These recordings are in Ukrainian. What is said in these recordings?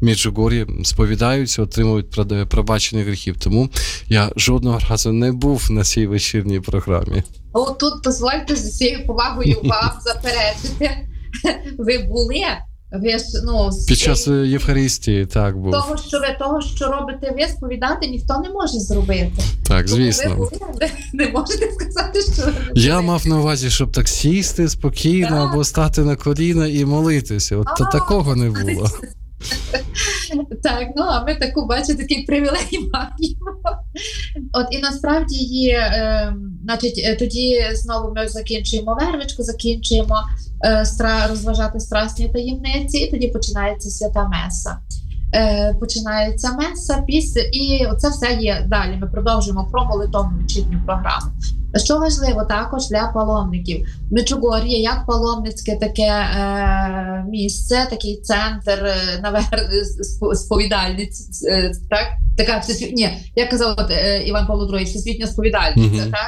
Меджугор'ї сповідаються, отримують пробачення гріхів. Тому я жодного разу не був на цій вечірній програмі. Тут дозвольте з усією повагою вам заперечити. Ви були? Ви ж, під час Євхаристії, так, був. Того, що робите ви, сповідати ніхто не може зробити. Так, звісно. Ви не можете сказати, що ви не були. Я мав на увазі, щоб так сісти спокійно або стати на коліна і молитися. Такого не було. Так, а ми таку, бачите, такий привілей маємо. І насправді тоді знову ми закінчуємо вервичку, закінчуємо розважати страсні таємниці, і тоді починається свята меса. Починається меса, і це все є далі. Ми продовжуємо про молитовну вечірню програму. Що важливо також для паломників. Меджугор'я як паломницьке таке місце, такий центр сповідальниць, так? Така всесвітня, як казав Іван Павло II, всесвітня сповідальниця, так?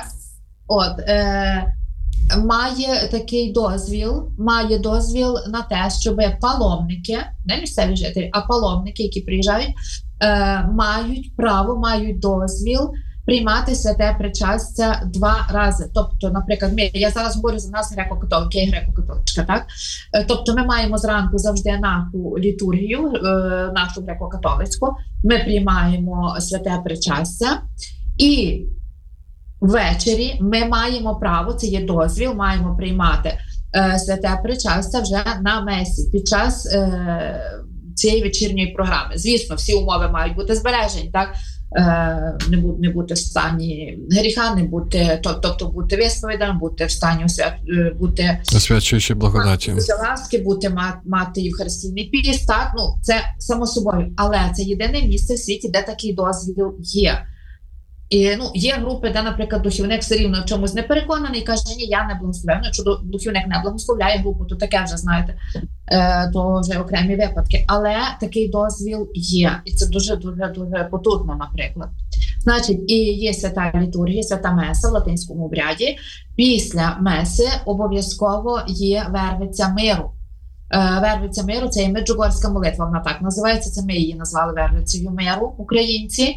Має такий дозвіл на те, щоб паломники, не місцеві жителі, а паломники, які приїжджають, мають право, мають дозвіл приймати святе причастя 2 рази. Тобто, наприклад, я зараз говорю за нас греко-католики, я греко-католичка, так? Тобто ми маємо зранку завжди нашу літургію, нашу греко-католицьку, ми приймаємо святе причастя, і ввечері ми маємо право, це є дозвіл, маємо приймати святе причастя вже на месі під час цієї вечірньої програми. Звісно, всі умови мають бути збережені, так? Не бути в стані гріха, тобто бути висповіданим, бути в стані освячуючи благодаті, ласки, мати євхаристійний піст, так? Це само собою. Але це єдине місце в світі, де такий дозвіл є. І, є групи, де, наприклад, духівник все рівно в чомусь не переконаний і каже, ні, я не благословляю. Якщо духівник не благословляє групу, то таке вже, знаєте, то вже окремі випадки. Але такий дозвіл є. І це дуже-дуже потужно, наприклад. Значить, і є свята літургія, свята меса в латинському обряді. Після меси обов'язково є вервиця миру. Вервиця миру – це і меджугорська молитва, вона так називається, це ми її назвали вервицею миру, українці.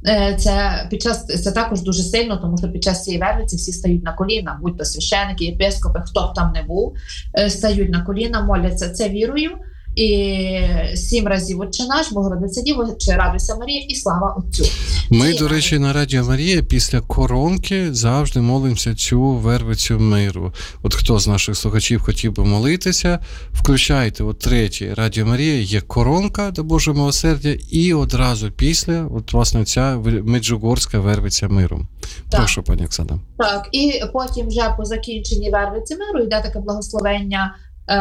Це також дуже сильно, тому що під час цієї вервиці всі стають на коліна, будь-то священики, єпископи, хто б там не був, стають на коліна, моляться це вірою. І 7 разів Отче наш, Богородиця Діво, чи радуйся Марія, і слава Отцю. Ми, до речі, на Радіо Марія після коронки завжди молимося цю вервицю миру. Хто з наших слухачів хотів би молитися, включайте 3-й Радіо Марія, є коронка до Божого милосердя, і одразу після, власне, ця меджугорська вервиця миру. Так. Прошу, пані Оксана. Так, і потім вже по закінченні вервиці миру йде таке благословення,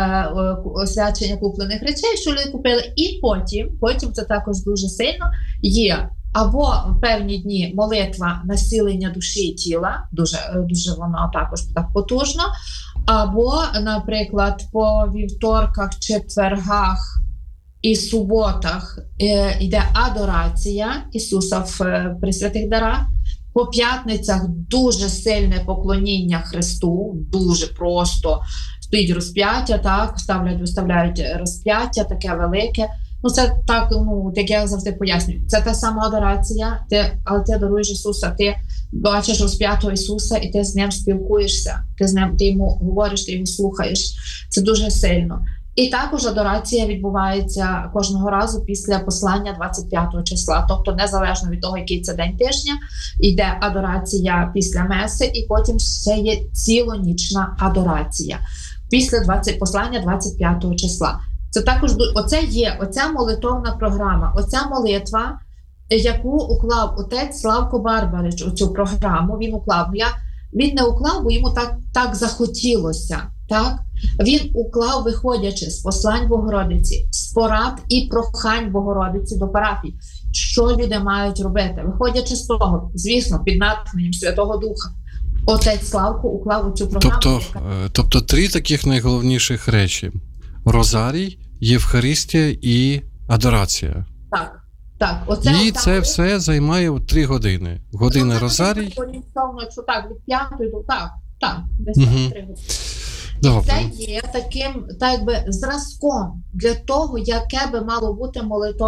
освячення куплених речей, що люди купили, і потім це також дуже сильно є або в певні дні молитва насилення душі і тіла, дуже воно також так потужно, або, наприклад, по вівторках, четвергах і суботах йде адорація Ісуса в пресвятих дарах, по п'ятницях дуже сильне поклоніння Христу, дуже просто стоїть розп'яття, так, виставляють розп'яття, таке велике. Це так, як я завжди пояснюю. Це та сама адорація, але ти аdoруєш Ісуса, ти бачиш розп'ятого Ісуса, і ти з Ним спілкуєшся, ти йому говориш, ти його слухаєш. Це дуже сильно. І також адорація відбувається кожного разу після послання 25 числа. Тобто, незалежно від того, який це день тижня, йде адорація після меси, і потім ще є цілонічна адорація після послання 25 числа. Це також оця молитовна програма, оця молитва, яку уклав отець Славко Барбарич у цю програму. Він уклав. Він не уклав, бо йому так захотілося. Так? Він уклав, виходячи з послань Богородиці, з порад і прохань Богородиці до парафії, що люди мають робити. Виходячи з того, звісно, під натхненням Святого Духа, отець Славко уклав у цю програму. Тобто 3 таких найголовніших речі. Розарій, Євхаристія і адорація. Так. І це все займає 3 години. Година розарій. Якщо так, від 5 до так, десь 3 години. Добре. Це є таким, зразком для того, яке би мало бути молитовне